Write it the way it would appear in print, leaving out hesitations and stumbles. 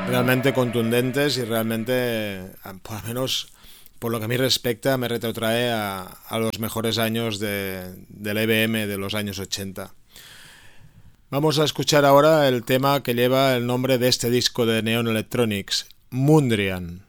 realmente contundentes y realmente, por lo menos por lo que a mí respecta, me retrotrae a los mejores años del EBM de los años 80. Vamos a escuchar ahora el tema que lleva el nombre de este disco de Neon Electronics, Mundrian.